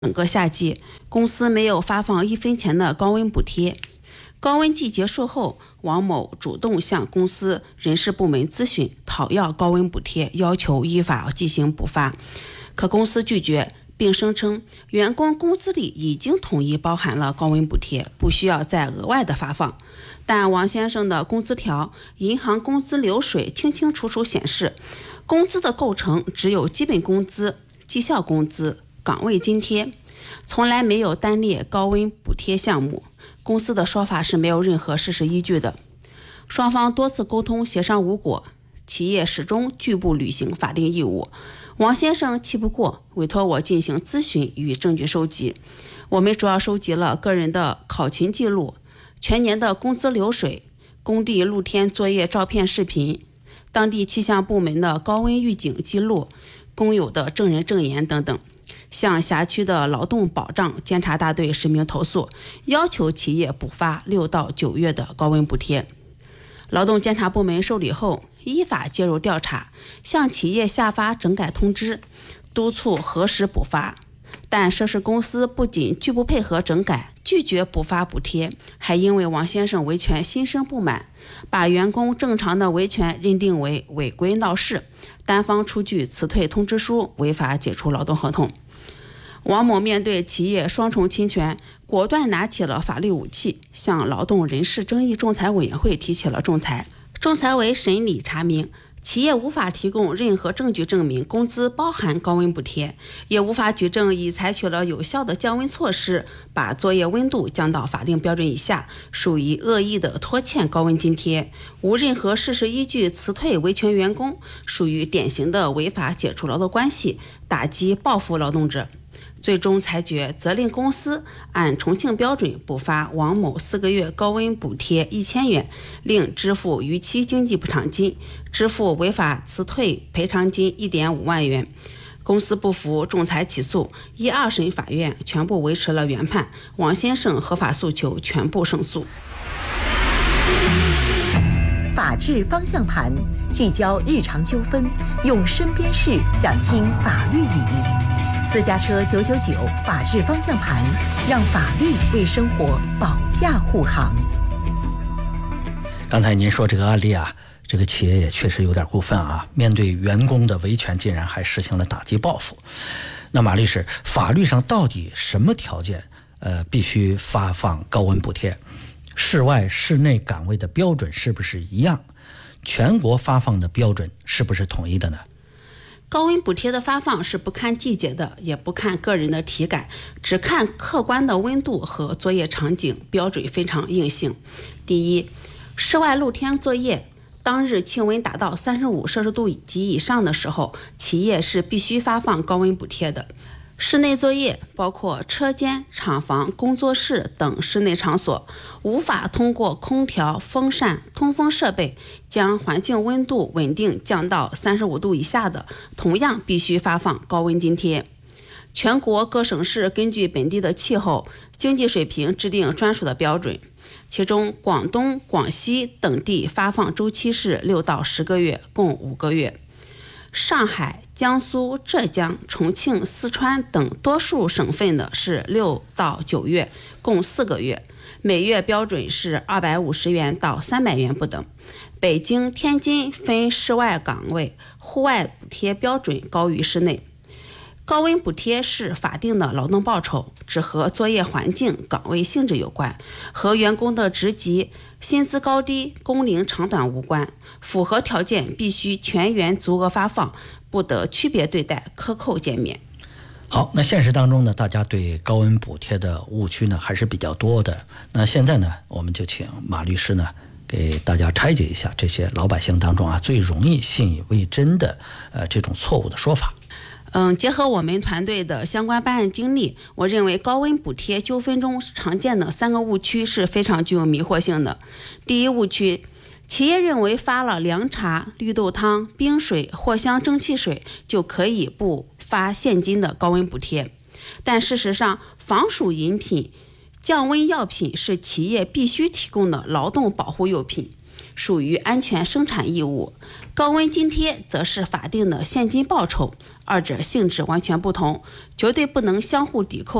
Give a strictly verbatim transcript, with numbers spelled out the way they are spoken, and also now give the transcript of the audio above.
整个夏季，公司没有发放一分钱的高温补贴。高温季结束后，王某主动向公司人事部门咨询讨要高温补贴，要求依法进行补发，可公司拒绝，并声称员工工资里已经统一包含了高温补贴，不需要再额外的发放。但王先生的工资条、银行工资流水清清楚楚显示，工资的构成只有基本工资、绩效工资、岗位津贴，从来没有单列高温补贴项目。公司的说法是没有任何事实依据的。双方多次沟通协商无果，企业始终拒不履行法定义务。王先生气不过，委托我进行咨询与证据收集。我们主要收集了个人的考勤记录、全年的工资流水、工地露天作业照片视频、当地气象部门的高温预警记录、工友的证人证言等等，向辖区的劳动保障监察大队实名投诉，要求企业补发六到九月的高温补贴。劳动监察部门受理后，依法介入调查，向企业下发整改通知，督促核实补发。但涉事公司不仅拒不配合整改，拒绝补发补贴，还因为王先生维权心生不满，把员工正常的维权认定为违规闹事，单方出具辞退通知书，违法解除劳动合同。王某面对企业双重侵权，果断拿起了法律武器，向劳动人事争议仲裁委员会提起了仲裁。仲裁委审理查明，企业无法提供任何证据证明工资包含高温补贴，也无法举证已采取了有效的降温措施，把作业温度降到法定标准以下，属于恶意的拖欠高温津贴，无任何事实依据辞退维权员工，属于典型的违法解除劳动关系，打击报复劳动者。最终裁决责令公司按重庆标准补发王某四个月高温补贴一千元，另支付逾期经济补偿金，支付违法辞退赔偿金一点五万元。公司不服，仲裁起诉，一二审法院全部维持了原判，王先生合法诉求全部胜诉。 法治方向盘，聚焦日常纠纷，用身边事讲清法律理。私家车九九九法治方向盘，让法律为生活保驾护航。 刚才您说这个案例啊，这个企业也确实有点过分啊，面对员工的维权竟然还实行了打击报复。那马律师，法律上到底什么条件呃必须发放高温补贴？室外室内岗位的标准是不是一样？全国发放的标准是不是统一的呢？ 高温补贴的发放是不看季节的，也不看个人的体感，只看客观的温度和作业场景，标准非常硬性。第一，室外露天作业，当日气温达到三十五摄氏度及以上的时候，企业是必须发放高温补贴的。室内作业包括车间、厂房、工作室等室内场所，无法通过空调、风扇、通风设备将环境温度稳定降到三十五度以下的，同样必须发放高温津贴。全国各省市根据本地的气候、经济水平制定专属的标准，其中广东、广西等地发放周期是六到十个月，共五个月。上海、江苏、浙江、重庆、四川等多数省份的是六到九月，共四个月，每月标准是二百五十元到三百元不等。北京、天津分室外岗位，户外补贴标准高于室内。高温补贴是法定的劳动报酬，只和作业环境、岗位性质有关，和员工的职级、薪资高低、工龄长短无关，符合条件必须全员足额发放，不得区别对待、克扣减免。 好，那现实当中呢，大家对高温补贴的误区呢还是比较多的。那现在呢，我们就请马律师呢给大家拆解一下这些老百姓当中啊最容易信以为真的呃这种错误的说法。 嗯，结合我们团队的相关办案经历，我认为高温补贴纠纷中常见的三个误区是非常具有迷惑性的。第一误区，企业认为发了凉茶、绿豆汤、冰水、藿香正气水就可以不发现金的高温补贴，但事实上，防暑饮品、降温药品是企业必须提供的劳动保护用品。 属于安全生产义务，高温津贴则是法定的现金报酬，二者性质完全不同，绝对不能相互抵扣。